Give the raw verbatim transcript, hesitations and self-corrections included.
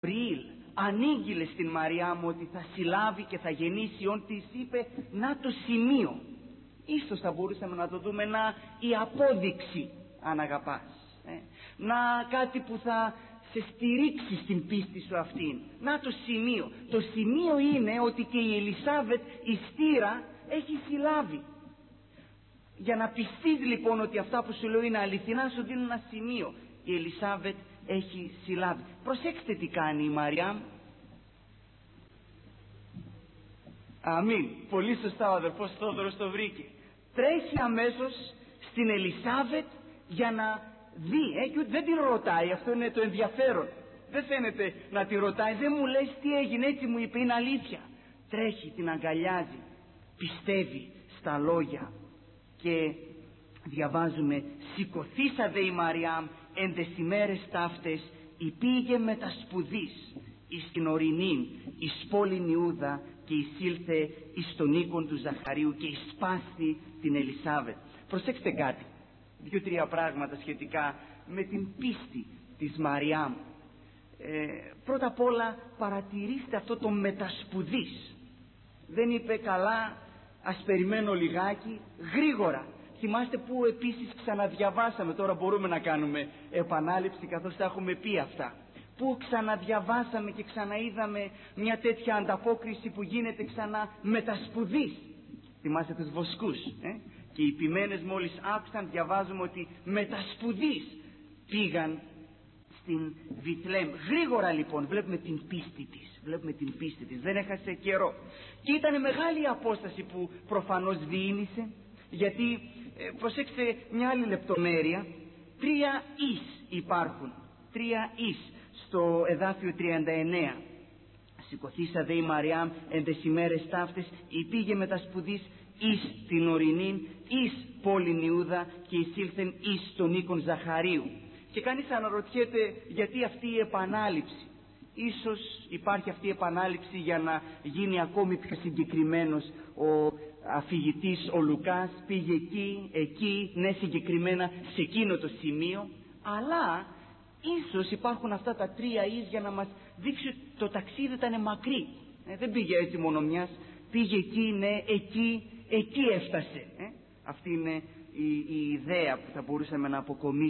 Γαβριήλ ανήγγειλε στην Μαριά μου ότι θα συλλάβει και θα γεννήσει, όν της είπε να το σημείο. Ίσως θα μπορούσαμε να το δούμε να η απόδειξη, αν αγαπάς, ε? να κάτι που θα σε στηρίξει στην πίστη σου αυτήν. Να το σημείο. Το σημείο είναι ότι και η Ελισάβετ η στήρα έχει συλλάβει. Για να πιστείς λοιπόν ότι αυτά που σου λέω είναι αληθινά, σου δίνουν ένα σημείο. Η Ελισάβετ έχει συλλάβει. Προσέξτε τι κάνει η Μαριά. Αμήν. Πολύ σωστά ο αδερφός Θόδωρος το βρήκε. Τρέχει αμέσως στην Ελισάβετ για να δει, ε, και δεν την ρωτάει, αυτό είναι το ενδιαφέρον. Δεν φαίνεται να τη ρωτάει, δεν μου λες τι έγινε, έτσι μου είπε, είναι αλήθεια. Τρέχει, την αγκαλιάζει, πιστεύει στα λόγια και διαβάζουμε, σηκωθήσαδε η Μαριά εν τες ημέρες ταύτες υπήγε μετασπουδής εις την ορεινήν εις πόλην Ιούδα και εισήλθε εις τον οίκον του Ζαχαρίου και εισπάστη την Ελισάβετ. Προσέξτε κάτι, δύο-τρία πράγματα σχετικά με την πίστη της Μαριά. Ε, πρώτα απ' όλα παρατηρήστε αυτό το μετασπουδής. Δεν είπε καλά, ας περιμένω λιγάκι, γρήγορα. Θυμάστε που επίσης ξαναδιαβάσαμε, τώρα μπορούμε να κάνουμε επανάληψη καθώς τα έχουμε πει αυτά, που ξαναδιαβάσαμε και ξαναείδαμε μια τέτοια ανταπόκριση που γίνεται ξανά μετασπουδής. Θυμάστε τους βοσκούς, ε? Και οι ποιμένες μόλις άκουσαν, διαβάζουμε ότι μετασπουδής πήγαν στην Βιθλέμ. Γρήγορα λοιπόν βλέπουμε την πίστη της, βλέπουμε την πίστη της, δεν έχασε καιρό. Και ήταν μεγάλη η απόσταση που προφανώς διήνυσε, γιατί ε, προσέξτε μια άλλη λεπτομέρεια, τρία εις υπάρχουν, τρία εις στο εδάφιο τριάντα εννέα. Σηκωθήσαδε η Μαριάμ εν τες ημέρες ταύτες υπήγε μετασπουδής εις την ορεινήν εις πόλην Ιούδα και εισήλθεν εις τον οίκον Ζαχαρίου. Και κανείς αναρωτιέται γιατί αυτή η επανάληψη. Ίσως υπάρχει αυτή η επανάληψη για να γίνει ακόμη πιο συγκεκριμένος ο αφηγητής, ο Λουκάς πήγε εκεί, εκεί, ναι, συγκεκριμένα σε εκείνο το σημείο, αλλά ίσως υπάρχουν αυτά τα τρία εις για να μας δείξει ότι το ταξίδι ήταν μακρύ, ε, δεν πήγε έτσι μόνο μιας, πήγε εκεί, ναι, εκεί, εκεί έφτασε, ε. Αυτή είναι η, η ιδέα που θα μπορούσαμε να αποκομίσουμε.